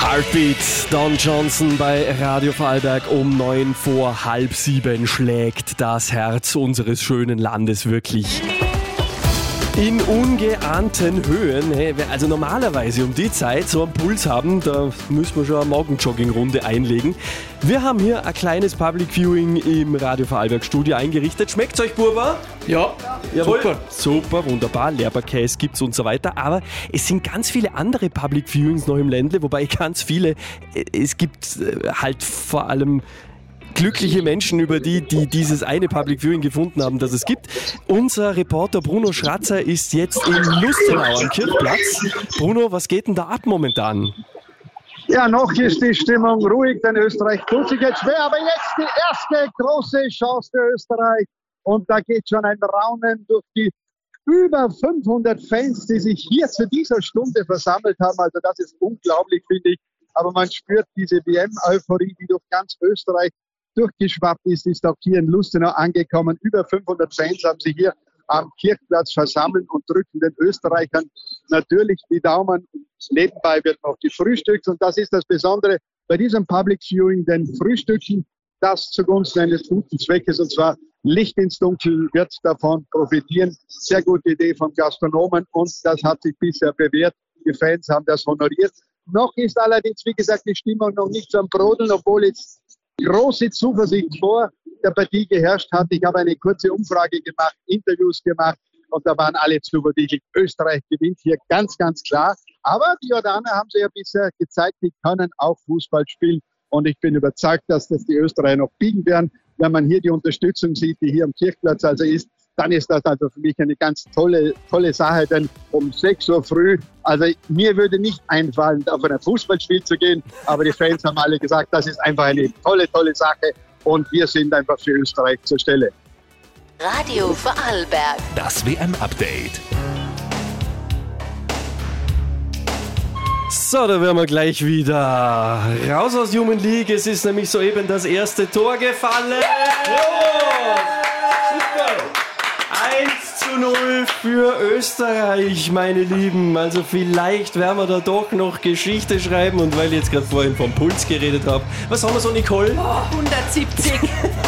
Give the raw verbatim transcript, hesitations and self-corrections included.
Heartbeat, Don Johnson bei Radio Vorarlberg um neun vor halb sieben schlägt das Herz unseres schönen Landes wirklich in ungeahnten Höhen. Also normalerweise um die Zeit so einen Puls haben, da müssen wir schon eine Morgenjoggingrunde einlegen. Wir haben hier ein kleines Public Viewing im Radio Vorarlberg Studio eingerichtet. Schmeckt's euch, Burba? Ja, Jawohl. super. Super, wunderbar. Leberkäse gibt's und so weiter. Aber es sind ganz viele andere Public Viewings noch im Ländle, wobei ganz viele, es gibt halt vor allem glückliche Menschen, über die, die dieses eine Public Viewing gefunden haben, das es gibt. Unser Reporter Bruno Schratzer ist jetzt in Lustenau am Kirchplatz. Bruno, was geht denn da ab momentan? Ja, noch ist die Stimmung ruhig, denn Österreich tut sich jetzt schwer, aber jetzt die erste große Chance für Österreich. Und da geht schon ein Raunen durch die über fünfhundert Fans, die sich hier zu dieser Stunde versammelt haben. Also das ist unglaublich, finde ich. Aber man spürt diese W M-Euphorie, die durch ganz Österreich durchgeschwappt ist, ist auch hier in Lustenau angekommen. Über fünfhundert Fans haben sich hier am Kirchplatz versammelt und drücken den Österreichern natürlich die Daumen. Nebenbei wird noch gefrühstückt und das ist das Besondere bei diesem Public Viewing, denn Frühstücken, das zugunsten eines guten Zweckes, und zwar Licht ins Dunkel, wird davon profitieren. Sehr gute Idee vom Gastronomen und das hat sich bisher bewährt. Die Fans haben das honoriert. Noch ist allerdings, wie gesagt, die Stimmung noch nicht so am Brodeln, obwohl jetzt große Zuversicht vor der Partie geherrscht hat. Ich habe eine kurze Umfrage gemacht, Interviews gemacht und da waren alle zuversichtlich. Österreich gewinnt hier ganz, ganz klar. Aber die Jordaner haben sie ja bisher gezeigt, die können auch Fußball spielen und ich bin überzeugt, dass das die Österreicher noch biegen werden. Wenn man hier die Unterstützung sieht, die hier am Kirchplatz also ist, dann ist das also für mich eine ganz tolle, tolle Sache, denn um sechs Uhr früh, also mir würde nicht einfallen, auf ein Fußballspiel zu gehen, aber die Fans haben alle gesagt, das ist einfach eine tolle, tolle Sache und wir sind einfach für Österreich zur Stelle. Radio Vorarlberg. Das W M-Update. So, da wären wir gleich wieder raus aus Human League. Es ist nämlich soeben das erste Tor gefallen. eins zu null für Österreich, meine Lieben. Also vielleicht werden wir da doch noch Geschichte schreiben. Und weil ich jetzt gerade vorhin vom Puls geredet habe, was haben wir so, Nicole? Oh, hundertsiebzig.